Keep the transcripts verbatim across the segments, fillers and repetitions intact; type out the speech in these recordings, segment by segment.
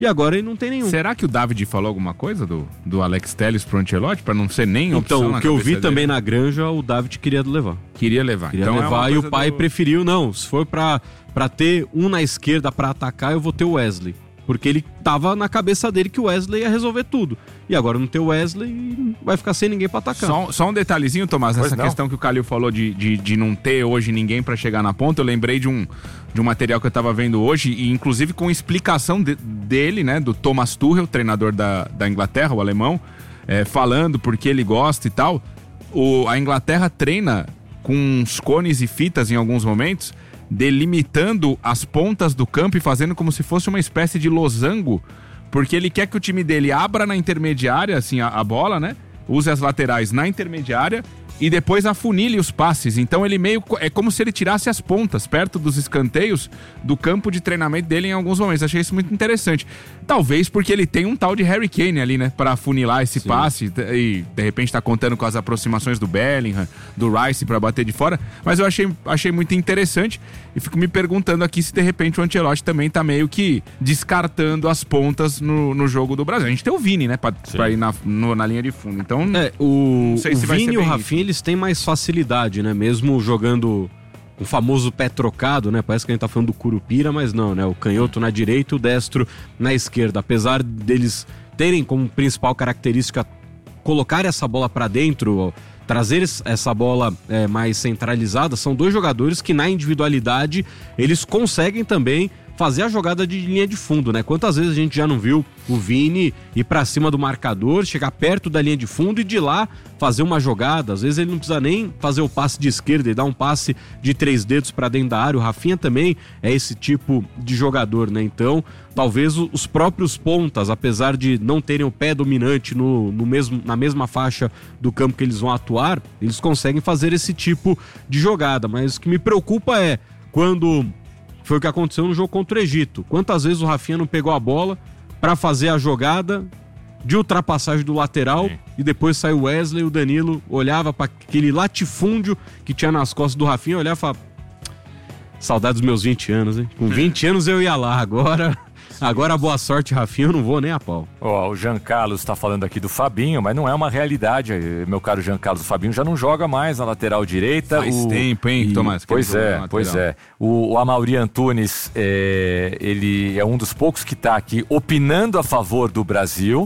E agora ele não tem nenhum. Será que o David falou alguma coisa do, do Alex Telles pro Ancelotti, pra não ser nem opção Então, na o que eu vi cabeça também dele? na Granja, o David queria levar. Queria levar. Queria então levar é e o pai do... preferiu, não, se for pra, pra ter um na esquerda pra atacar, eu vou ter o Wesley. Porque ele tava na cabeça dele que o Wesley ia resolver tudo. E agora não ter o Wesley, vai ficar sem ninguém pra atacar. Só, só um detalhezinho, Tomás, Pois nessa não. questão que o Calil falou de, de, de não ter hoje ninguém pra chegar na ponta, eu lembrei de um, de um material que eu tava vendo hoje, e inclusive com explicação de, dele, né, do Thomas Tuchel, treinador da, da Inglaterra, o alemão, é, falando porque ele gosta e tal. O, a Inglaterra treina com uns cones e fitas em alguns momentos, delimitando as pontas do campo e fazendo como se fosse uma espécie de losango, porque ele quer que o time dele abra na intermediária, assim, a, a bola, né? Use as laterais na intermediária e depois afunile os passes. Então ele meio... É como se ele tirasse as pontas perto dos escanteios do campo de treinamento dele em alguns momentos. Achei isso muito interessante. Talvez porque ele tem um tal de Harry Kane ali, né? Pra afunilar esse Sim. passe e de repente tá contando com as aproximações do Bellingham, do Rice pra bater de fora. Mas eu achei, achei muito interessante e fico me perguntando aqui se de repente o Ancelotti também tá meio que descartando as pontas no, no jogo do Brasil. A gente tem o Vini, né? Pra, pra ir na, no, na linha de fundo. Então... É, o, sei o se vai Vini ser e o bem Rafinha, eles têm mais facilidade, né? Mesmo jogando o famoso pé trocado, né? Parece que a gente tá falando do Curupira, mas não, né? O canhoto na direita e o destro na esquerda. Apesar deles terem como principal característica colocar essa bola pra dentro, trazer essa bola é, mais centralizada, são dois jogadores que na individualidade eles conseguem também fazer a jogada de linha de fundo, né? Quantas vezes a gente já não viu o Vini ir pra cima do marcador, chegar perto da linha de fundo e de lá fazer uma jogada. Às vezes ele não precisa nem fazer o passe de esquerda e dar um passe de três dedos pra dentro da área. O Rafinha também é esse tipo de jogador, né? Então, talvez os próprios pontas, apesar de não terem o pé dominante no, no mesmo, na mesma faixa do campo que eles vão atuar, eles conseguem fazer esse tipo de jogada. Mas o que me preocupa é quando... Foi o que aconteceu no jogo contra o Egito. Quantas vezes o Rafinha não pegou a bola pra fazer a jogada de ultrapassagem do lateral Sim. e depois saiu o Wesley e o Danilo olhava pra aquele latifúndio que tinha nas costas do Rafinha, olhava e falava: saudades dos meus vinte anos, hein? Com vinte anos eu ia lá, agora... Agora, boa sorte, Rafinha, eu não vou nem a pau. Ó, o Jean Carlos está falando aqui do Fabinho, mas não é uma realidade, meu caro Jean Carlos. O Fabinho já não joga mais na lateral direita. Faz o... tempo, hein, e... Tomás? Pois é, pois é. O, o Amaury Antunes, é... ele é um dos poucos que está aqui opinando a favor do Brasil.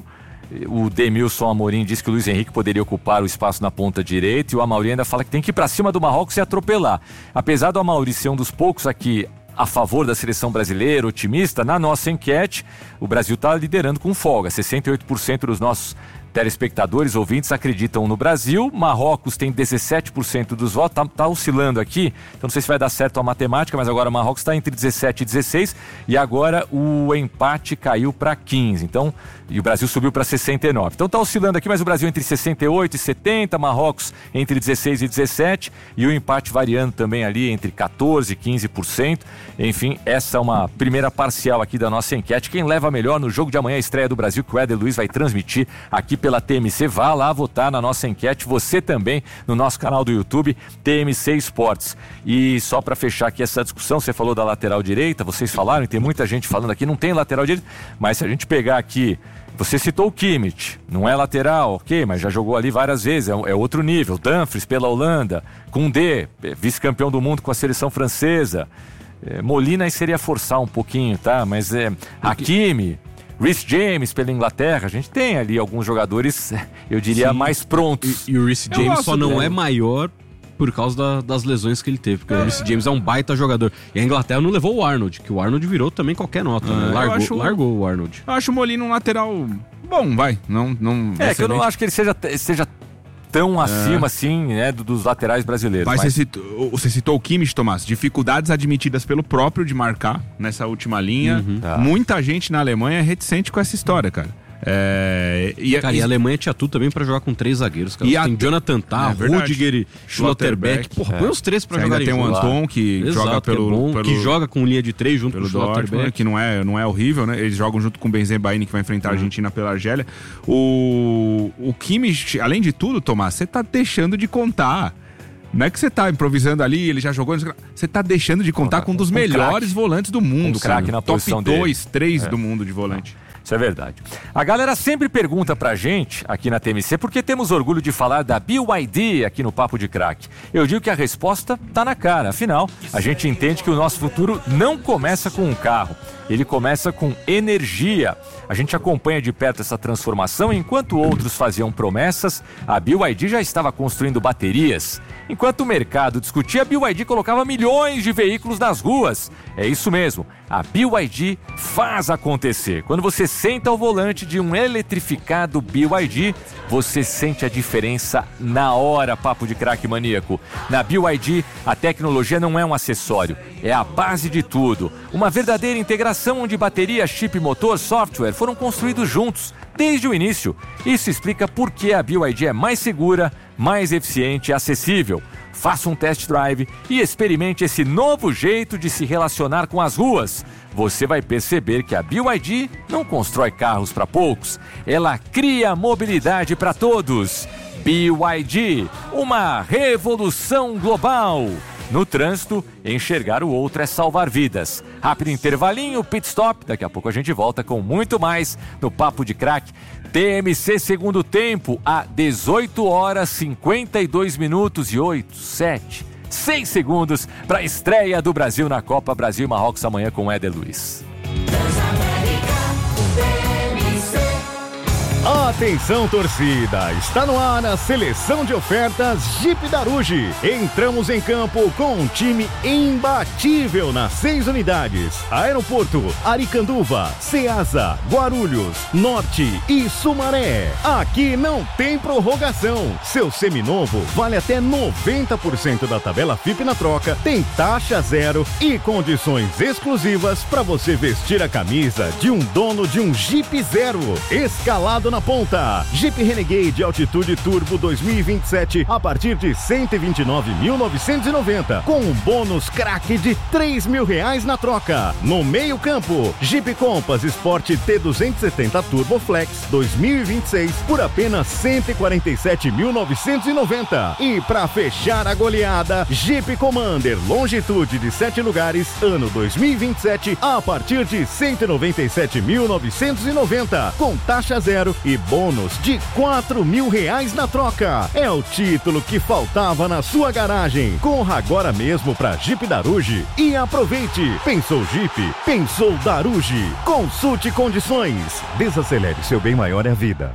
O Demilson Amorim diz que o Luiz Henrique poderia ocupar o espaço na ponta direita e o Amaury ainda fala que tem que ir para cima do Marrocos e atropelar. Apesar do Amaury ser um dos poucos aqui a favor da seleção brasileira, otimista, na nossa enquete, o Brasil está liderando com folga. sessenta e oito por cento dos nossos telespectadores, ouvintes, acreditam no Brasil. Marrocos tem dezessete por cento dos votos, tá, tá oscilando aqui, então não sei se vai dar certo a matemática, mas agora o Marrocos está entre dezessete e dezesseis e agora o empate caiu para quinze, então, e o Brasil subiu para sessenta e nove. Então tá oscilando aqui, mas o Brasil entre sessenta e oito e setenta, Marrocos entre dezesseis e dezessete e o empate variando também ali entre quatorze e quinze por cento. Enfim, essa é uma primeira parcial aqui da nossa enquete. Quem leva melhor no jogo de amanhã, a estreia do Brasil, que o Éder Luiz vai transmitir aqui pela T M C. Vá lá votar na nossa enquete, você também no nosso canal do YouTube, T M C Esportes. E só para fechar aqui essa discussão, você falou da lateral direita, vocês falaram, e tem muita gente falando aqui, não tem lateral direita, mas se a gente pegar aqui, você citou o Kimmich, não é lateral, ok, mas já jogou ali várias vezes, é, é outro nível. Dumfries pela Holanda, Koundé, vice-campeão do mundo com a seleção francesa. É, Molina aí seria forçar um pouquinho, tá? Mas é, Hakimi, Reece James pela Inglaterra, a gente tem ali alguns jogadores, eu diria, Sim. mais prontos. E, e o Reece James só não dele. é maior por causa da, das lesões que ele teve, porque é. o Reece James é um baita jogador. E a Inglaterra não levou o Arnold, que o Arnold virou também qualquer nota, ah, né? Largou, acho, largou o Arnold. Eu acho o Molina um lateral bom, vai. Não, não, é, que eu não acho que ele seja... seja tão acima, é. assim, né, dos laterais brasileiros. Mas, mas... Você, citou, você citou o Kimmich, Tomás, dificuldades admitidas pelo próprio de marcar nessa última linha. Uhum. Tá. Muita gente na Alemanha é reticente com essa história, cara. É, e, cara, e, e a Alemanha tinha tudo também pra jogar com três zagueiros. Cara. E tem a, Jonathan Tah, é Rudiger e Schlotterbeck. Porra, é. põe os três pra jogar. Tem o Anton que Exato, joga pelo, que, é bom, pelo... que joga com linha de três junto pelo com o Schlotterbeck. Que não é, não é horrível, né? Eles jogam junto com o Benzebaini, que vai enfrentar a Argentina pela Argélia. O, o Kimmich, além de tudo, Tomás, você tá deixando de contar. Não é que você tá improvisando ali, ele já jogou... Você tá deixando de contar com um dos um melhores crack. volantes do mundo, um craque na top posição dois, dele. três é. do mundo de volante. Isso é verdade. A galera sempre pergunta pra gente, aqui na T M C, por que temos orgulho de falar da B Y D aqui no Papo de Craque. Eu digo que a resposta tá na cara. Afinal, a gente entende que o nosso futuro não começa com um carro. Ele começa com energia. A gente acompanha de perto essa transformação. Enquanto outros faziam promessas, a B Y D já estava construindo baterias. Enquanto o mercado discutia, a B Y D colocava milhões de veículos nas ruas. É isso mesmo, a B Y D faz acontecer. Quando você senta ao volante de um eletrificado B Y D, você sente a diferença na hora, Papo de Craque maníaco. Na B Y D, a tecnologia não é um acessório, é a base de tudo. Uma verdadeira integração onde bateria, chip, motor, software foram construídos juntos desde o início. Isso explica por que a B Y D é mais segura, mais eficiente e acessível. Faça um test drive e experimente esse novo jeito de se relacionar com as ruas. Você vai perceber que a B Y D não constrói carros para poucos, ela cria mobilidade para todos. B Y D, uma revolução global. No trânsito, enxergar o outro é salvar vidas. Rápido intervalinho, pit stop. Daqui a pouco a gente volta com muito mais no Papo de Craque. T M C segundo tempo, a dezoito horas, cinquenta e dois minutos e oito, sete, seis segundos para a estreia do Brasil na Copa Brasil e Marrocos amanhã com Éder Luiz. Atenção, torcida! Está no ar a seleção de ofertas Jeep Daruge. Entramos em campo com um time imbatível nas seis unidades: Aeroporto, Aricanduva, Ceasa, Guarulhos, Norte e Sumaré. Aqui não tem prorrogação. Seu seminovo vale até noventa por cento da tabela F I P na troca, tem taxa zero e condições exclusivas para você vestir a camisa de um dono de um Jeep Zero. Escalado na ponta. Jeep Renegade Altitude Turbo dois mil e vinte e sete a partir de cento e vinte e nove mil novecentos e noventa, com um bônus craque de três mil reais na troca. No meio campo, Jeep Compass Sport T duzentos e setenta Turbo Flex dois mil e vinte e seis por apenas cento e quarenta e sete mil novecentos e noventa. E para fechar a goleada, Jeep Commander Longitude de sete lugares, ano dois mil e vinte e sete a partir de cento e noventa e sete mil novecentos e noventa, com taxa zero e bônus de quatro mil reais na troca. É o título que faltava na sua garagem. Corra agora mesmo para Jeep Daruge e aproveite. Pensou Jeep? Pensou Daruge. Consulte condições. Desacelere, seu bem maior é a vida.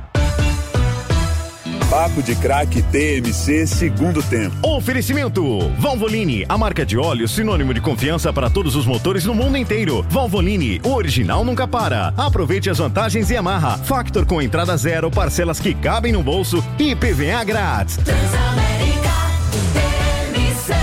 Papo de Craque T M C segundo tempo. Oferecimento Valvoline, a marca de óleo sinônimo de confiança para todos os motores no mundo inteiro. Valvoline, o original nunca para. Aproveite as vantagens e Yamaha. Factor com entrada zero, parcelas que cabem no bolso e I P V A grátis. Transamérica T M C.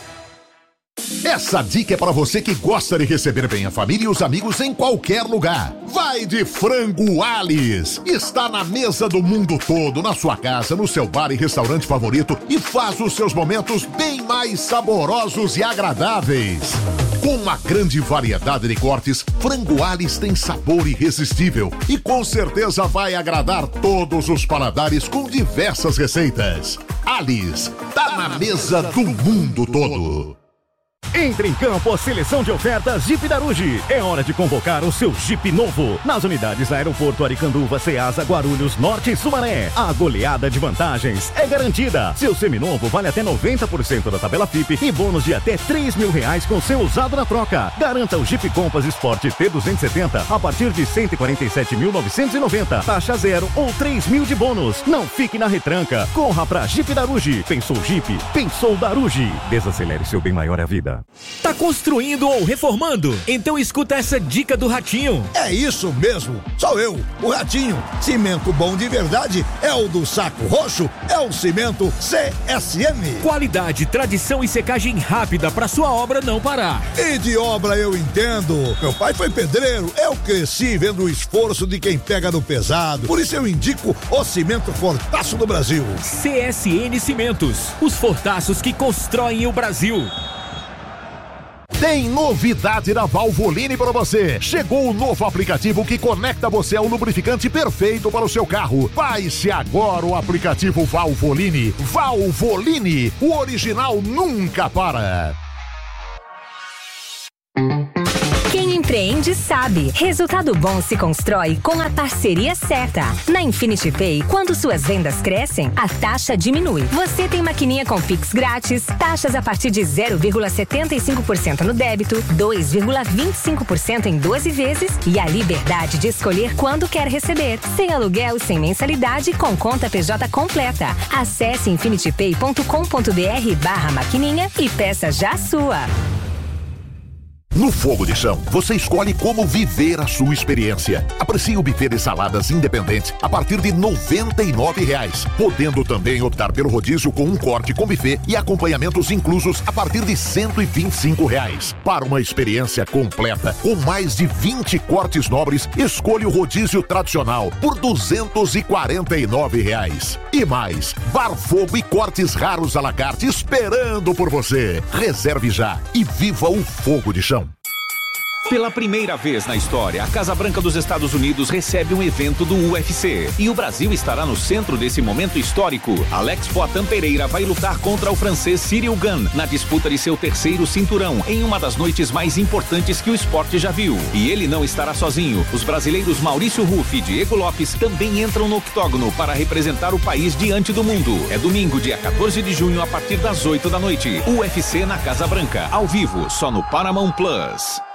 Essa dica é para você que gosta de receber bem a família e os amigos em qualquer lugar. Vai de Frango Alice. Está na mesa do mundo todo, na sua casa, no seu bar e restaurante favorito e faz os seus momentos bem mais saborosos e agradáveis. Com uma grande variedade de cortes, Frango Alice tem sabor irresistível e com certeza vai agradar todos os paladares com diversas receitas. Alice, tá na mesa do mundo todo. Entre em campo a seleção de ofertas Jeep Daruge. É hora de convocar o seu Jeep novo. Nas unidades Aeroporto, Aricanduva, Ceasa, Guarulhos, Norte e Sumaré. A goleada de vantagens é garantida. Seu seminovo vale até noventa por cento da tabela F I P e bônus de até três mil reais com seu usado na troca. Garanta o Jeep Compass Sport T duzentos e setenta a partir de cento e quarenta e sete mil novecentos e noventa. Taxa zero ou três mil de bônus. Não fique na retranca. Corra pra Jeep Daruge. Pensou Jeep? Pensou Daruge. Desacelere, seu bem maior é a vida. Tá construindo ou reformando? Então escuta essa dica do Ratinho. É isso mesmo, sou eu, o Ratinho. Cimento bom de verdade é o do Saco Roxo, é o Cimento C S M. Qualidade, tradição e secagem rápida para sua obra não parar. E de obra eu entendo. Meu pai foi pedreiro, eu cresci vendo o esforço de quem pega no pesado. Por isso eu indico o Cimento Fortaço do Brasil. C S N Cimentos, os fortaços que constroem o Brasil. Tem novidade da Valvoline para você. Chegou o novo aplicativo que conecta você ao lubrificante perfeito para o seu carro. Baixe agora o aplicativo Valvoline. Valvoline, o original nunca para. empreende sabe. Resultado bom se constrói com a parceria certa. Na Infinity Pay, quando suas vendas crescem, a taxa diminui. Você tem maquininha com Pix grátis, taxas a partir de zero vírgula setenta e cinco por cento no débito, dois vírgula vinte e cinco por cento em doze vezes e a liberdade de escolher quando quer receber. Sem aluguel, sem mensalidade, com conta P J completa. Acesse infinitypay ponto com ponto br barra maquininha e peça já a sua. No Fogo de Chão, você escolhe como viver a sua experiência. Aprecie o buffet de saladas independente a partir de noventa e nove reais, podendo também optar pelo rodízio com um corte com buffet e acompanhamentos inclusos a partir de cento e vinte e cinco reais. Para uma experiência completa, com mais de vinte cortes nobres, escolha o rodízio tradicional por duzentos e quarenta e nove reais. E mais, bar fogo e cortes raros à la carte esperando por você. Reserve já e viva o Fogo de Chão. Pela primeira vez na história, a Casa Branca dos Estados Unidos recebe um evento do U F C. E o Brasil estará no centro desse momento histórico. Alex Poatan Pereira vai lutar contra o francês Cyril Gane na disputa de seu terceiro cinturão, em uma das noites mais importantes que o esporte já viu. E ele não estará sozinho. Os brasileiros Maurício Ruff e Diego Lopes também entram no octógono para representar o país diante do mundo. É domingo, dia quatorze de junho, a partir das oito da noite. U F C na Casa Branca, ao vivo, só no Paramount Plus.